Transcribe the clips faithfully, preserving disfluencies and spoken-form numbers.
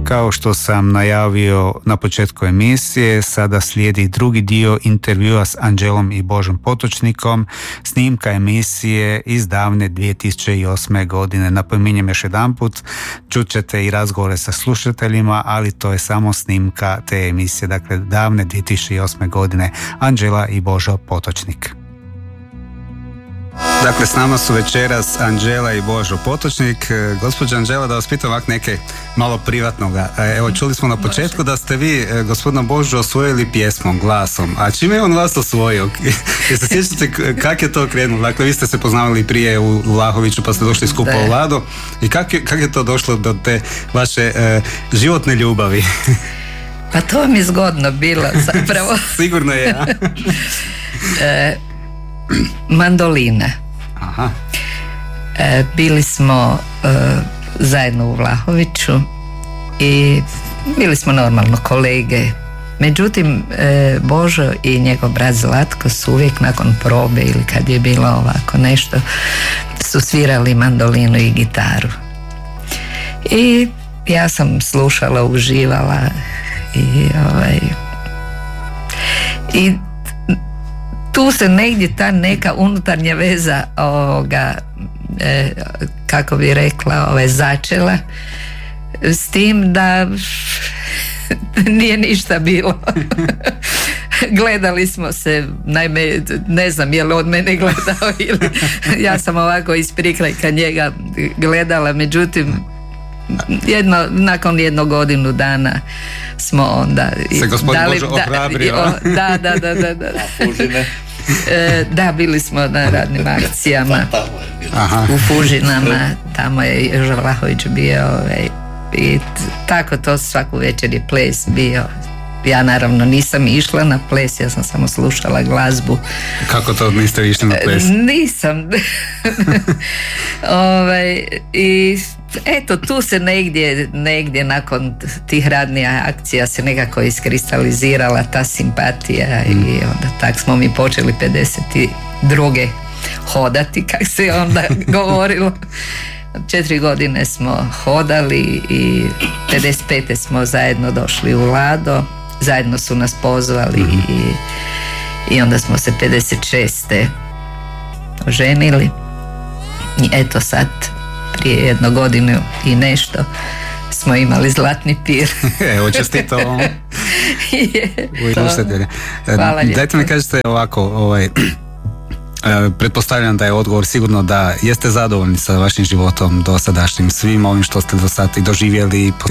Kao što sam najavio na početku emisije, sada slijedi drugi dio intervjua s Anđelom i Božom Potočnikom, snimka emisije iz davne dvije tisuće osme. godine. Napominjem još jedanput, čućete i razgovore sa slušateljima, ali to je samo snimka te emisije, dakle davne dvije tisuće osme. godine. Anđela i Božo Potočnik. Dakle, s nama su večeras Anđela i Božo Potočnik. Gospođa Anđela, da vas pitam ovak neke malo privatnoga. Evo, čuli smo na početku da ste vi gospodina Božu osvojili pjesmom, glasom. A čime je on vas osvojio? Jeste sjećate kako je to krenulo? Dakle, vi ste se poznavali prije u Vlahoviću pa ste došli skupa u Lado. I kako je, kak je to došlo do te vaše e, životne ljubavi? Pa to mi je zgodno bilo zapravo. Sigurno je, a? e, mandolina. Aha. E, bili smo e, zajedno u Vlahoviću i bili smo normalno kolege. Međutim, e, Božo i njegov brat Zlatko su uvijek nakon probe ili kad je bilo ovako nešto su svirali mandolinu i gitaru. I ja sam slušala, uživala i ovaj i tu se negdje ta neka unutarnja veza ovoga, e, kako bi rekla, ove, začela, s tim da nije ništa bilo. Gledali smo se, naime, ne znam je li od mene gledao ili ja sam ovako iz prikrajka njega gledala, međutim jedno, nakon jedno godinu dana smo onda se gospodin Božo ohrabrio. Da, da, da, da, da. E, da, bili smo na radnim akcijama. Aha. U Fužinama, tamo je Joža Vlahović bio, ovaj, i tako to svaku večer je ples bio. Ja naravno nisam išla na ples, ja sam samo slušala glazbu. Kako to niste išli na ples? Nisam. Ovaj, i eto, tu se negdje, negdje nakon tih radnih akcija se nekako iskristalizirala ta simpatija mm. i onda tak smo mi počeli pedeset druge hodati, kak se onda govorilo. Četiri godine smo hodali i pedeset pete smo zajedno došli u Lado, zajedno su nas pozvali mm-hmm. i, i onda smo se pedeset šeste oženili i eto sad prije jednu godinu i nešto smo imali zlatni pir. Evo, čestito ovom. Hvala lijepo. Dajte mi kažete ovako, ovaj, pretpostavljam da je odgovor sigurno da jeste zadovoljni sa vašim životom dosadašnjim, svim ovim što ste do sada i doživjeli i...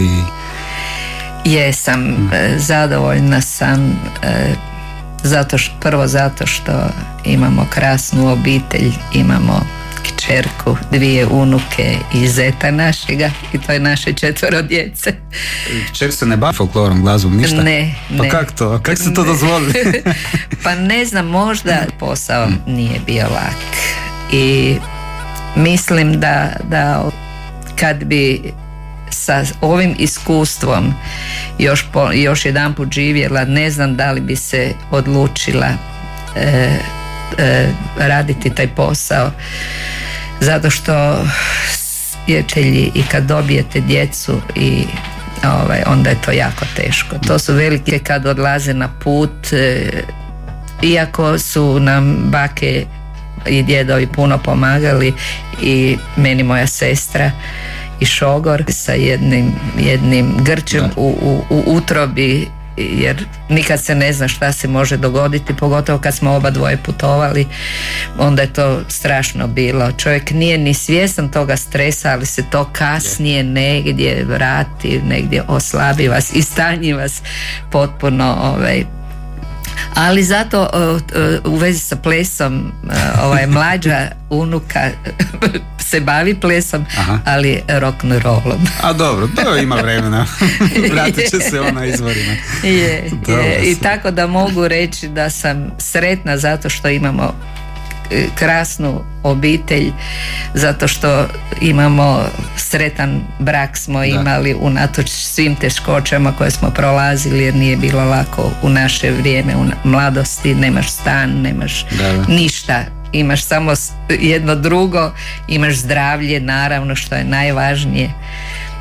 Jesam, mm. zadovoljna sam, zato što, prvo zato što imamo krasnu obitelj, imamo kćerku, dvije unuke i zeta našega i to je naše četvero djece. Kćer se ne bavi folklorom, glazbom, ništa? Ne, pa ne. Kako to? Kako se to dozvolili? Pa ne znam, možda posao mm. nije bio lak i mislim da, da kad bi sa ovim iskustvom još, po, još jedan put živjela, ne znam da li bi se odlučila e, e, raditi taj posao, zato što prijatelji i kad dobijete djecu i ovaj, onda je to jako teško. To su velike kad odlaze na put, e, iako su nam bake i djedovi puno pomagali i meni moja sestra i šogor sa jednim, jednim grčem u, u, u utrobi, jer nikad se ne zna šta se može dogoditi, pogotovo kad smo oba dvoje putovali, onda je to strašno bilo. Čovjek nije ni svjestan toga stresa, ali se to kasnije negdje vrati, negdje oslabi vas i stanji vas potpuno ovaj. Ali zato u vezi sa plesom ovaj, mlađa unuka se bavi plesom, aha, ali rock'n'rollom. A dobro, to ima vremena. Vratit će se ona izvorima. Je, je. I tako da mogu reći da sam sretna zato što imamo krasnu obitelj, zato što imamo sretan brak smo imali da. Unatoč svim teškoćama koje smo prolazili, jer nije bilo lako u naše vrijeme, u mladosti, nemaš stan, nemaš da, da. ništa, imaš samo jedno drugo, imaš zdravlje naravno što je najvažnije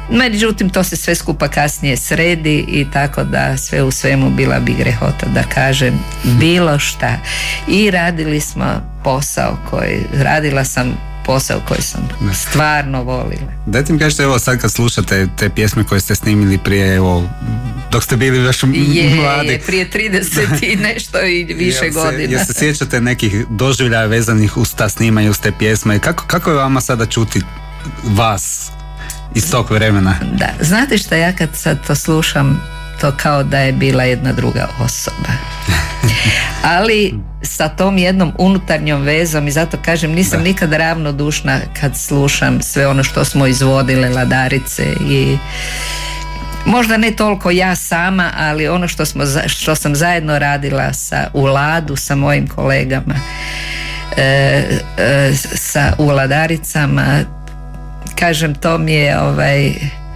Međutim, to se sve skupa kasnije sredi i tako da sve u svemu bila bi grehota da kažem bilo šta. I radili smo posao koji, radila sam posao koji sam ne. stvarno volila. Dajte mi kažete, evo sad kad slušate te pjesme koje ste snimili prije, evo, dok ste bili još mladi. Je, prije trideset i nešto i više jel se, godina. Jel se sjećate nekih doživljaja vezanih uz ta snimanja, uz te pjesme? Kako, kako je vama sada čuti vas iz tog vremena? Da, znate šta, ja kad sad to slušam, to kao da je bila jedna druga osoba. Ali sa tom jednom unutarnjom vezom, i zato kažem nisam da. nikad ravnodušna kad slušam sve ono što smo izvodile Ladarice, i možda ne toliko ja sama, ali ono što, smo, što sam zajedno radila sa, u Ladu sa mojim kolegama, e, e, sa, u Ladaricama, kažem, to mi je ovaj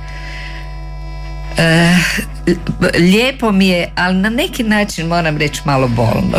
e, lijepo mi je, ali na neki način moram reći malo bolno.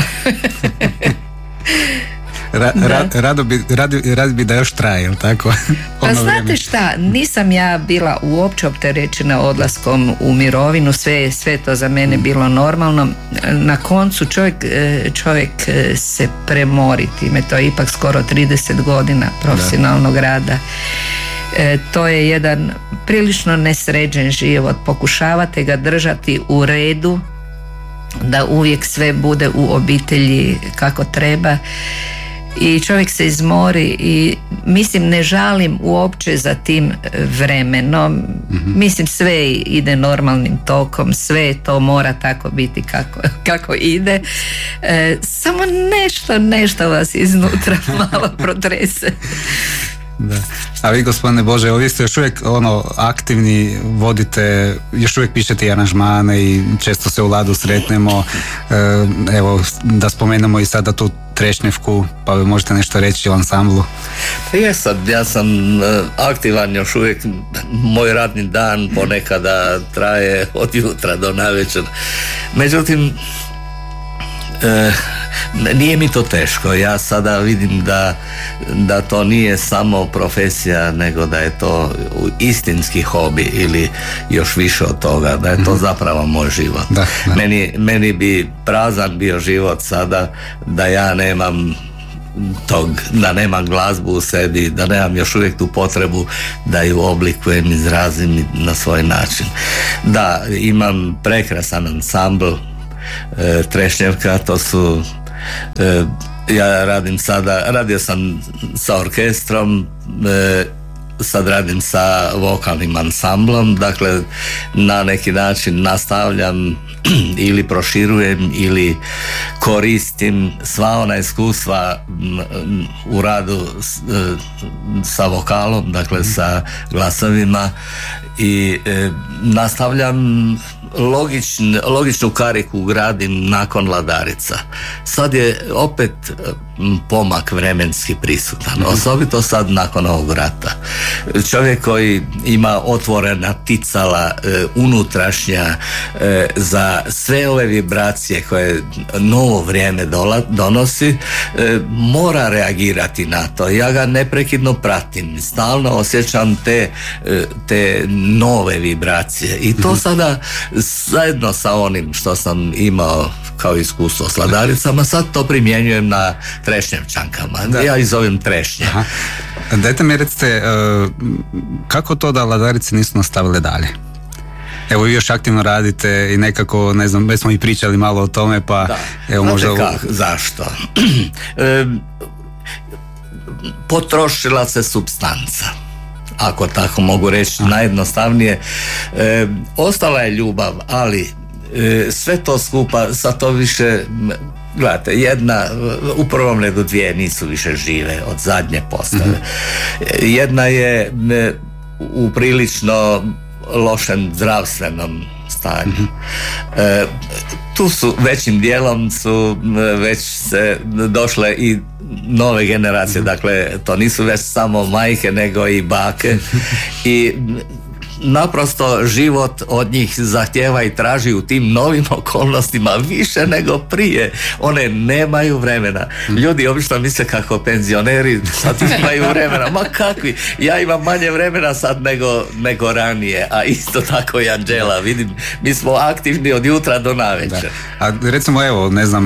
Ra, ra, rado, bi, rado, rado bi da još traje, jel tako? Pa znate šta, nisam ja bila uopće opterećena odlaskom u mirovinu, sve, sve to za mene bilo normalno. Na koncu čovjek, čovjek se premori time, to je ipak skoro trideset godina profesionalnog da. rada. E, to je jedan prilično nesređen život, pokušavate ga držati u redu, da uvijek sve bude u obitelji kako treba, i čovjek se izmori, i mislim ne žalim uopće za tim vremenom, mm-hmm. mislim sve ide normalnim tokom, sve to mora tako biti kako, kako ide, e, samo nešto, nešto vas iznutra malo protrese. Da. A vi, gospodine Bože, vi ste još uvijek ono, aktivni, vodite, još uvijek pišete i aranžmane i često se u Ladu sretnemo. E, evo, da spomenemo i sada tu Trešnjevku, pa vi možete nešto reći o ansamblu. Jesam, ja sam aktivan još uvijek, moj radni dan ponekada traje od jutra do navečer. Međutim, e, nije mi to teško, ja sada vidim da, da to nije samo profesija, nego da je to istinski hobi ili još više od toga, da je to zapravo moj život. Da, da. Meni, meni bi prazan bio život sada da ja nemam tog, da nemam glazbu u sebi, da nemam još uvijek tu potrebu da ju oblikujem, izrazim na svoj način. Da, imam prekrasan ansambl, e, Trešnjevka, to su E, ja radim sada, radio sam sa orkestrom, e, sad radim sa vokalnim ansamblom, dakle na neki način nastavljam ili proširujem ili koristim sva ona iskustva u radu s, sa vokalom, dakle sa glasovima, i e, nastavljam logičn, logičnu kariku gradim nakon Ladarica. Sad je opet pomak vremenski prisutan, osobito sad nakon ovog rata. Čovjek koji ima otvorena ticala e, unutrašnja e, za sve ove vibracije koje novo vrijeme dola, donosi, e, mora reagirati na to. Ja ga neprekidno pratim, stalno osjećam te, e, te nove vibracije, i to sada zajedno sa onim što sam imao kao iskustvo s Ladaricama, sad to primjenjujem na Trešnjevčankama. Da. Ja ih zovem Trešnje. Aha. Dajte mi recite, kako to da Ladarice nisu nastavile dalje? Evo, vi još aktivno radite i nekako, ne znam, već smo i pričali malo o tome, pa da. Evo možda... Znate kako, zašto? e, potrošila se supstanca, ako tako mogu reći, najjednostavnije. E, ostala je ljubav, ali e, sve to skupa, sa to više, gledajte, jedna, u prvom redu dvije nisu više žive od zadnje postave. Mm-hmm. Jedna je e, u prilično lošem zdravstvenom stanju. Mm-hmm. E, tu su većim dijelom su već se došle i nove generacije, dakle to nisu već samo majke nego i bake, i naprosto život od njih zahtjeva i traži u tim novim okolnostima više nego prije. One nemaju vremena. Ljudi obično misle kako penzioneri sad imaju vremena. Ma kakvi? Ja imam manje vremena sad nego, nego ranije. A isto tako i Anđela. Vidim, mi smo aktivni od jutra do navečer. Da. A recimo, evo, ne znam,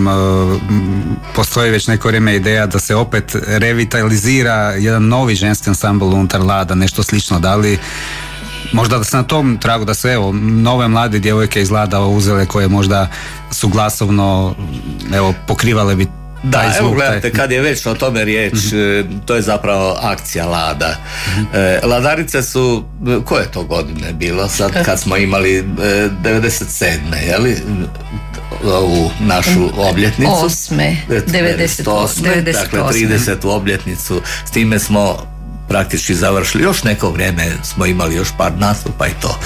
postoji već neko vrijeme ideja da se opet revitalizira jedan novi ženski ansambl unutar Lada, nešto slično. Da li možda da se na tom tragu, da se evo nove mlade djevojke iz Lada uzele koje možda su glasovno evo pokrivale bi da, taj zvuk. Evo gledajte, kad je već o tome riječ, mm-hmm. to je zapravo akcija Lada. Mm-hmm. E, Ladarice su, koje to godine bilo sad kad smo imali e, devedeset sedme jeli? Ovu našu obljetnicu. Osme, devedeset osme, dakle tridesetu obljetnicu, s time smo praktički završili. Još neko vrijeme smo imali još par nastupa i to.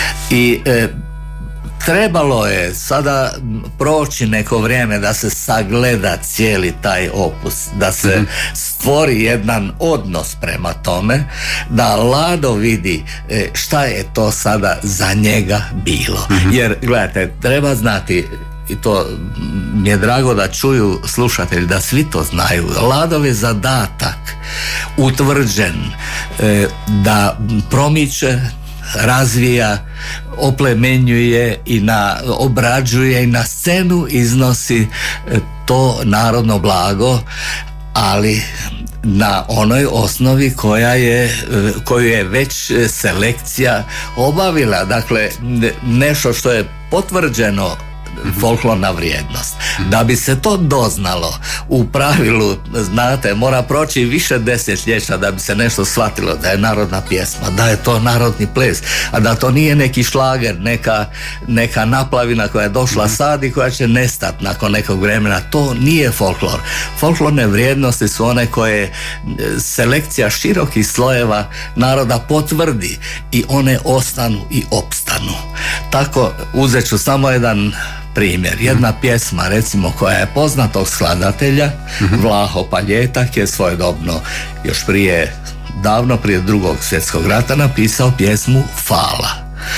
I e, trebalo je sada proći neko vrijeme da se sagleda cijeli taj opus, da se mm-hmm. stvori jedan odnos prema tome, da Lado vidi e, šta je to sada za njega bilo. Mm-hmm. Jer, gledajte, treba znati, i to mi je drago da čuju slušatelji, da svi to znaju. Ladov je zadatak utvrđen e, da promiče, razvija, oplemenjuje i na, obrađuje i na scenu iznosi to narodno blago, ali na onoj osnovi koja je, koju je već selekcija obavila. Dakle, nešto što je potvrđeno folklorna vrijednost. Da bi se to doznalo, u pravilu, znate, mora proći više desetljeća da bi se nešto shvatilo da je narodna pjesma, da je to narodni ples, a da to nije neki šlager, neka, neka naplavina koja je došla sad i koja će nestati nakon nekog vremena. To nije folklor. Folklorne vrijednosti su one koje selekcija širokih slojeva naroda potvrdi i one ostanu i opstanu. Tako, uzet ću samo jedan primjer. Jedna pjesma, recimo, koja je poznatog skladatelja, mm-hmm. Vlaho Paljetak, je svojedobno, još prije, davno prije drugog svjetskog rata, napisao pjesmu Fala.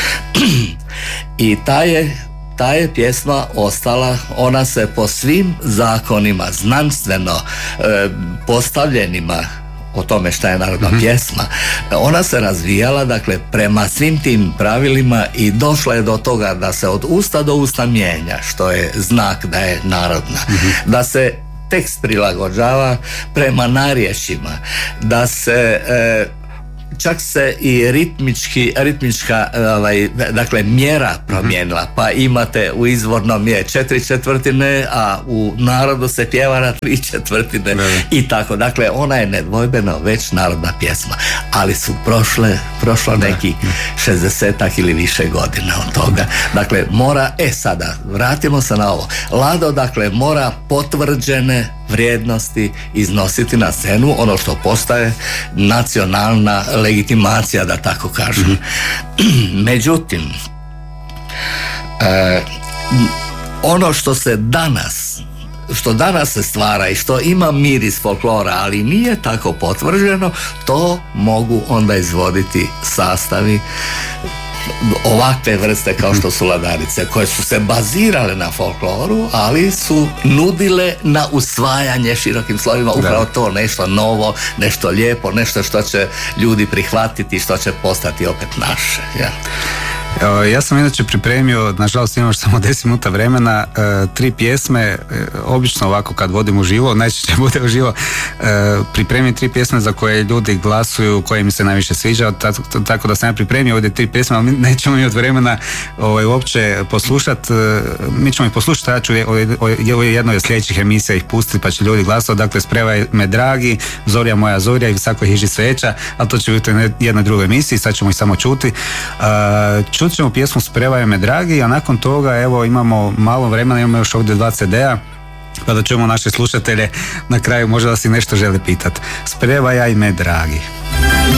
I ta je, ta je pjesma ostala, ona se po svim zakonima, znanstveno e, postavljenima o tome šta je narodna mm-hmm. pjesma, ona se razvijala, dakle, prema svim tim pravilima i došla je do toga da se od usta do usta mijenja, što je znak da je narodna. Mm-hmm. Da se tekst prilagođava prema narječjima, da se e, čak se i ritmički, ritmička ovaj, dakle, mjera promijenila, pa imate u izvornom je četiri četvrtine, a u narodu se pjeva na tri četvrtine ne. I tako. Dakle, ona je nedvojbeno već narodna pjesma, ali su prošle, prošlo neki šezdesetak ili više godina od toga. Dakle, mora, e sada, vratimo se na ovo. Lado, dakle, mora potvrđene vrijednosti iznositi na scenu, ono što postaje nacionalna legitimacija, da tako kažem. Mm-hmm. Međutim, e, ono što se danas što danas se stvara i što ima miris folklora, ali nije tako potvrđeno, to mogu onda izvoditi sastavi ovakve vrste kao što su Ladarice, koje su se bazirale na folkloru, ali su nudile na usvajanje širokim slovima upravo to, nešto novo, nešto lijepo, nešto što će ljudi prihvatiti, što će postati opet naše. Ja. Ja sam inače pripremio, nažalost imam samo deset minuta vremena, tri pjesme, obično ovako kad vodim uživo, najčešće bude uživo, pripremim tri pjesme za koje ljudi glasuju, koje mi se najviše sviđa, tako da sam ja pripremio ovdje tri pjesme, ali nećemo imati vremena ovaj, uopće poslušati, mi ćemo ih poslušati, ja ću u jednoj od sljedećih emisija ih pustiti pa će ljudi glasovati. Dakle, Sprevaj me dragi, Zorja moja Zorja i Visoko hiži sveća, ali to će biti u jednoj drugoj emisiji, sad ćemo ih samo čuti. Čut ćemo pjesmu Sprevaj me dragi, a nakon toga evo imamo malo vremena, imamo još ovdje dva ce de a, pa da čujemo naše slušatelje na kraju, možda da si nešto žele pitati. Sprevaj me dragi.